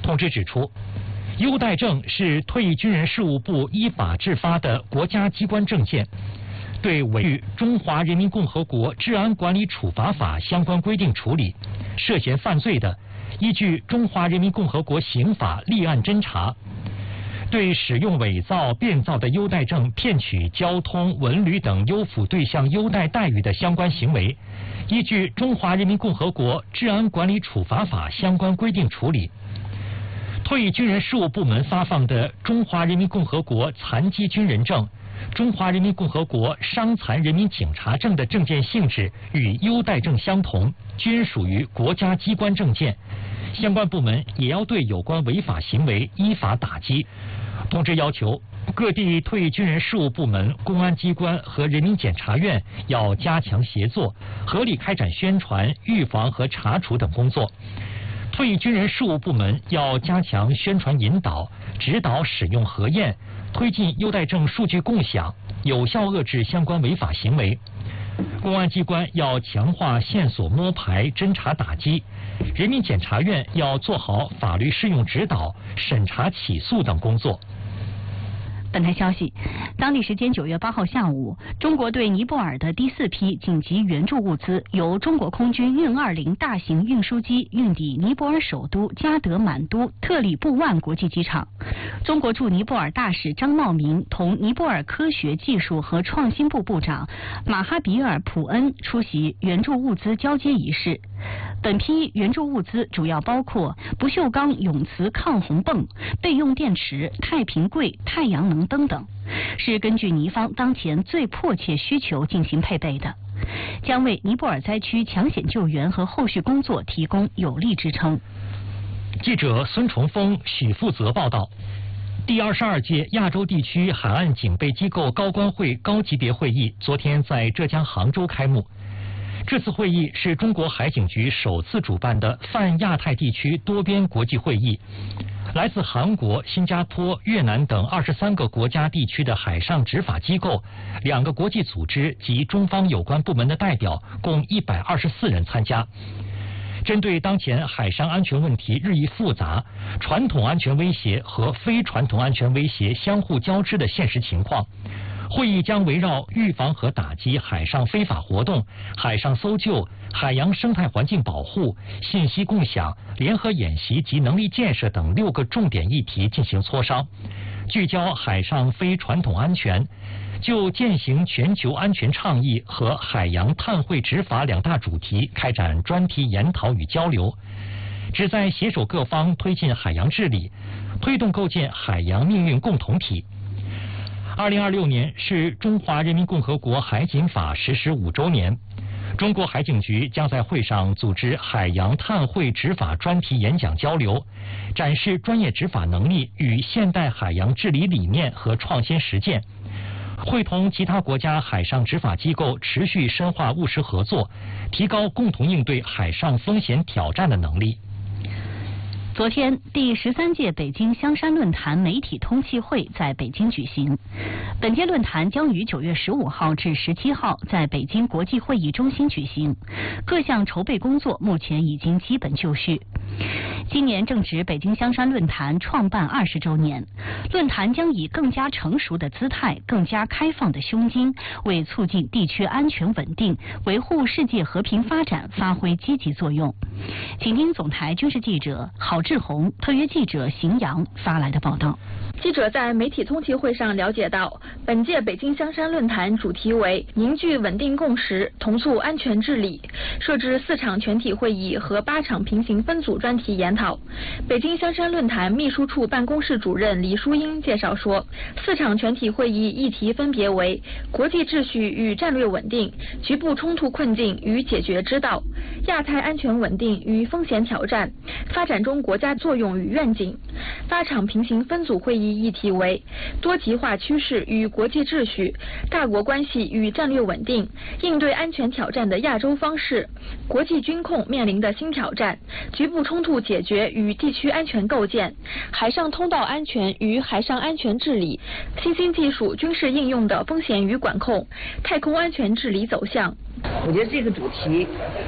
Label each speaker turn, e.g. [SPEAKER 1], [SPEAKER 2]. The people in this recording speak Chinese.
[SPEAKER 1] 通知指出，优待证是退役军人事务部依法制发的国家机关证件，对违据《中华人民共和国治安管理处罚法》相关规定处理，涉嫌犯罪的，依据《中华人民共和国刑法》立案侦查。对使用伪造、变造的优待证骗取交通、文旅等优抚对象优待待遇的相关行为，依据《中华人民共和国治安管理处罚法》相关规定处理。退役军人事务部门发放的中华人民共和国残疾军人证、中华人民共和国伤残人民警察证的证件性质与优待证相同，均属于国家机关证件，相关部门也要对有关违法行为依法打击。通知要求，各地退役军人事务部门、公安机关和人民检察院要加强协作，合理开展宣传、预防和查处等工作。退役军人事务部门要加强宣传引导，指导使用核验，推进优待证数据共享，有效遏制相关违法行为。公安机关要强化线索摸排、侦查打击，人民检察院要做好法律适用指导、审查起诉等工作。
[SPEAKER 2] 本台消息，当地时间9月8号下午，中国对尼泊尔的第4批紧急援助物资由中国空军运20大型运输机运抵尼泊尔首都加德满都特里布万国际机场。中国驻尼泊尔大使张茂明同尼泊尔科学技术和创新部部长马哈比尔·普恩出席援助物资交接仪式。本批援助物资主要包括不锈钢永磁抗洪泵、备用电池、太平柜、太阳能灯等，是根据尼方当前最迫切需求进行配备的，将为尼泊尔灾区抢险救援和后续工作提供有力支撑。
[SPEAKER 1] 记者孙崇峰、许富泽报道。第22届亚洲地区海岸警备机构高官会高级别会议昨天在浙江杭州开幕。这次会议是中国海警局首次主办的泛亚太地区多边国际会议，来自韩国、新加坡、越南等23个国家地区的海上执法机构、2个国际组织及中方有关部门的代表共124人参加。针对当前海上安全问题日益复杂、传统安全威胁和非传统安全威胁相互交织的现实情况，会议将围绕预防和打击海上非法活动、海上搜救、海洋生态环境保护、信息共享、联合演习及能力建设等6个重点议题进行磋商，聚焦海上非传统安全，就践行全球安全倡议和海洋碳汇执法2大主题开展专题研讨与交流，旨在携手各方推进海洋治理，推动构建海洋命运共同体。2026年是中华人民共和国海警法实施5周年，中国海警局将在会上组织海洋碳汇执法专题演讲交流，展示专业执法能力与现代海洋治理理念和创新实践，会同其他国家海上执法机构持续深化务实合作，提高共同应对海上风险挑战的能力。
[SPEAKER 2] 昨天，第13届北京香山论坛媒体通气会在北京举行。本届论坛将于9月15号至17号在北京国际会议中心举行，各项筹备工作目前已经基本就绪。今年正值北京香山论坛创办20周年，论坛将以更加成熟的姿态、更加开放的胸襟，为促进地区安全稳定、维护世界和平发展发挥积极作用。请听总台军事记者郝志宏、特约记者邢阳发来的报道。
[SPEAKER 3] 记者在媒体通气会上了解到，本届北京香山论坛主题为凝聚稳定共识，同促安全治理，设置4场全体会议和8场平行分组专题研讨。北京香山论坛秘书处办公室主任李淑英介绍说，4场全体会议议题分别为国际秩序与战略稳定、局部冲突困境与解决之道、亚太安全稳定与风险挑战、发展中国家作用与愿景。8场平行分组会议议题为多极化趋势与国际秩序、大国关系与战略稳定、应对安全挑战的亚洲方式、国际军控面临的新挑战、局部冲突解决与地区安全构建、海上通道安全与海上安全治理、新兴技术军事应用的风险与管控、太空安全治理走向。
[SPEAKER 4] 我觉得这个主题